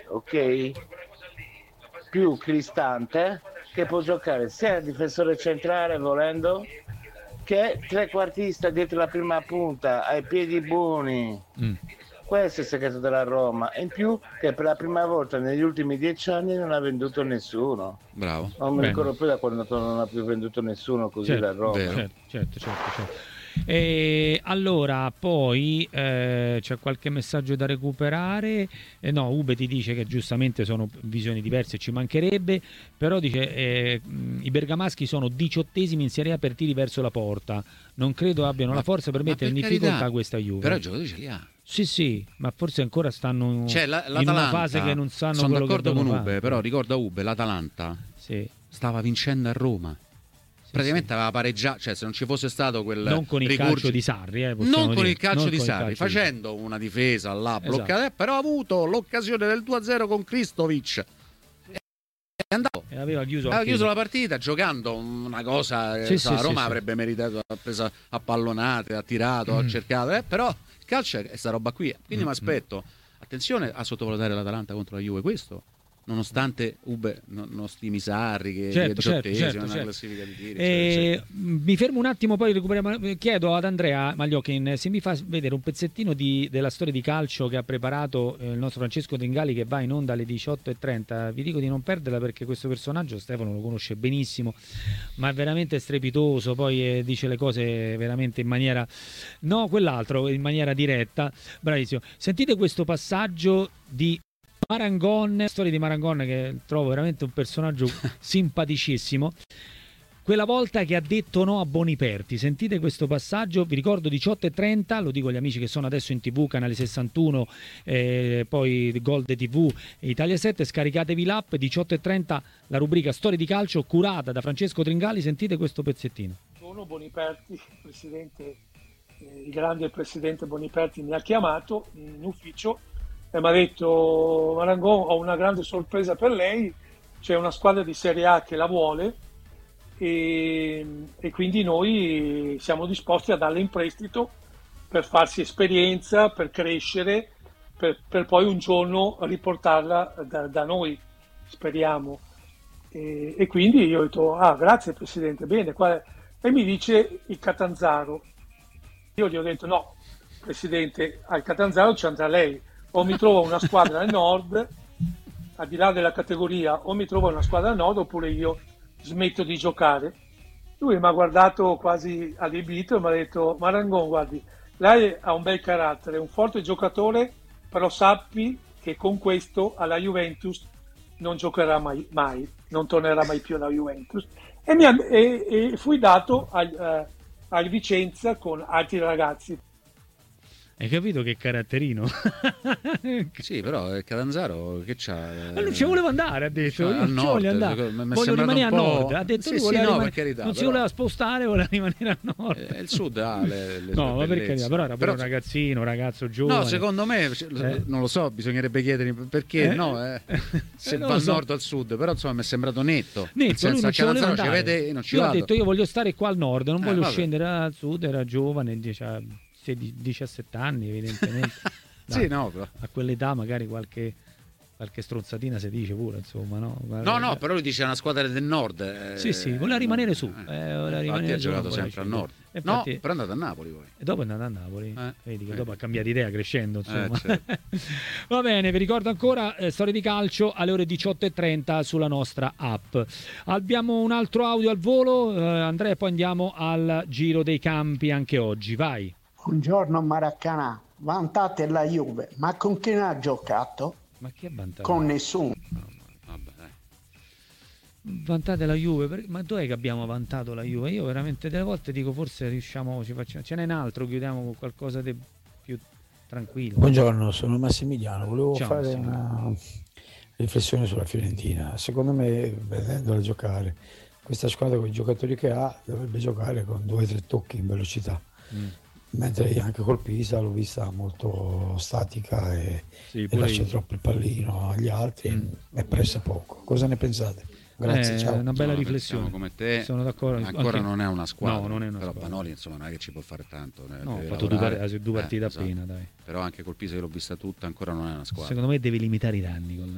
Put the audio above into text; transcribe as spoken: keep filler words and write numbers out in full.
ok? Più Cristante, che può giocare sia difensore centrale volendo, che trequartista dietro la prima punta, ai piedi buoni. Mm. Questo è il segreto della Roma. E in più che per la prima volta negli ultimi dieci anni non ha venduto nessuno. Bravo. Non mi Bene. ricordo più da quando non ha più venduto nessuno così Certo, la Roma. vero. certo, certo, certo, certo. E allora, poi eh, c'è qualche messaggio da recuperare. Eh, no, Ube ti dice che giustamente sono visioni diverse, ci mancherebbe, però dice eh, mh, i bergamaschi sono diciottesimi in Serie A per tiri verso la porta. Non credo abbiano Ma- la forza per ma mettere in per difficoltà carità, questa Juve. Però i giocatori ce li ha. Sì, sì, ma forse ancora stanno Cioè, la- in l'Atalanta, una fase che non sanno sono quello che d'accordo con devono Ube, fare. però ricorda Ube, l'Atalanta Sì. stava vincendo a Roma. Praticamente aveva pareggiato, cioè se non ci fosse stato quel Non con il rigurgito- calcio di Sarri, eh, possiamo non con dire. il calcio Non di con il Sarri, calcio di facendo una difesa là Esatto. bloccata, eh, però ha avuto l'occasione del due a zero con Kristovic. È andato, E aveva chiuso, aveva anche- chiuso la partita giocando una cosa che Sì, so, sì, la sì, Roma sì. avrebbe meritato, ha preso a pallonate, ha tirato, ha Mm. cercato, eh, però il calcio è sta roba qui. Quindi Mm, mi aspetto, attenzione a sottovalutare l'Atalanta contro la Juve, questo nonostante Ube non, non stimi Sarri che Certo, è diciottesimo certo, certo, nella certo. classifica di tiri, Eh, eccetera, mi fermo un attimo, poi recuperiamo. Chiedo ad Andrea Magliochin se mi fa vedere un pezzettino di- della storia di calcio che ha preparato eh, il nostro Francesco Tringali, che va in onda alle diciotto e trenta. Vi dico di non perderla perché questo personaggio Stefano lo conosce benissimo, ma è veramente strepitoso. Poi eh, dice le cose veramente in maniera, no, quell'altro in maniera diretta. Bravissimo. Sentite questo passaggio di Marangon, storia di Marangon, che trovo veramente un personaggio simpaticissimo. Quella volta che ha detto no a Boniperti, sentite questo passaggio, vi ricordo diciotto e trenta, lo dico agli amici che sono adesso in tv, canale sessantuno, eh, poi Gold tivù, Italia sette, scaricatevi l'app, diciotto e trenta la rubrica Storie di calcio curata da Francesco Tringali, sentite questo pezzettino. Sono Boniperti, presidente, eh, il grande presidente Boniperti mi ha chiamato in ufficio e mi ha detto: Marangon, ho una grande sorpresa per lei, c'è una squadra di Serie A che la vuole e, e quindi noi siamo disposti a darle in prestito per farsi esperienza, per crescere, per, per poi un giorno riportarla da, da noi, speriamo. E, e quindi io ho detto: ah, grazie presidente, bene. Qual è? E mi dice il Catanzaro. Io gli ho detto: no, presidente, al Catanzaro ci andrà lei, o mi trovo una squadra al nord, al di là della categoria, o mi trovo una squadra al nord oppure io smetto di giocare. Lui mi ha guardato quasi allibito e mi ha detto: Marangon, guardi, lei ha un bel carattere, è un forte giocatore, però sappi che con questo alla Juventus non giocherà mai, mai non tornerà mai più alla Juventus. E, mi ha, e, e fui dato al, eh, al Vicenza con altri ragazzi. Hai capito che caratterino? Sì, però il Catanzaro che c'ha? Ma non ci voleva andare, ha detto. Cioè, Io al non ci nord, voglio andare. secondo me mi è Voglio sembrato rimanere un a po'- nord. Ha detto Sì, lui sì, voleva no, rimanere- per carità, non si però- voleva spostare, voleva rimanere a nord. Eh, il sud ha le, le No, sue ma per bellezze. carità, però era pure un ragazzino, un ragazzo giovane. No, secondo me, cioè, Eh. non lo so, bisognerebbe chiedere perché Eh? no, eh. se Eh, non va lo al so. nord o al sud, però insomma mi è sembrato netto. Netto, Nel senso, lui non a ci voleva Catanzaro ci andare. vede, non ci Lui ha vado. detto: io voglio stare qua al nord, non Eh, voglio vabbè. scendere al sud. Era giovane, diciamo, sedici diciassette anni evidentemente. Sì, no, però. A quell'età magari qualche, qualche stronzatina si dice pure, insomma, no? No, no, però lui dice una squadra del nord. eh, Sì, sì, voleva rimanere su. eh. Eh, voleva Infatti rimanere ha su, giocato non voleva sempre al scendere. nord. E No, infatti- però è andato a Napoli poi. E dopo è andato a Napoli. Eh, Vedi che eh. dopo ha cambiato idea crescendo, insomma. Eh, certo. Va bene, vi ricordo ancora eh, Storie di calcio alle ore diciotto e trenta sulla nostra app. Abbiamo un altro audio al volo, eh, Andrea, e poi andiamo al giro dei campi anche oggi. Vai. Buongiorno Maracanã, vantate la Juve, ma con chi ne ha giocato? Ma chi è vantato? Con nessuno. Vabbè, dai. Vantate la Juve, per- ma dov'è che abbiamo vantato la Juve? Io veramente delle volte dico forse riusciamo, ci facciamo, ce n'è un altro, chiudiamo con qualcosa di più tranquillo. Buongiorno, sono Massimiliano. Volevo Ciao, fare Massimiliano. una riflessione sulla Fiorentina. Secondo me, vedendola giocare, questa squadra con i giocatori che ha dovrebbe giocare con due o tre tocchi in velocità. Mm. Mentre anche col Pisa l'ho vista molto statica e, Sì, e pure lascia io. troppo il pallino agli altri Mm. e pressa poco. Cosa ne pensate? Grazie, Eh, ciao. una bella No, riflessione. pensiamo come te. Sono d'accordo. Ancora Anche- non è una squadra. No, non è una però squadra. Panoli insomma non è che ci può fare tanto. eh, No, ha deve fatto due, lavorare. par- due partite Eh, esatto. appena, dai. Però anche col Pisa che l'ho vista tutta ancora non è una squadra. Secondo me deve limitare i danni con,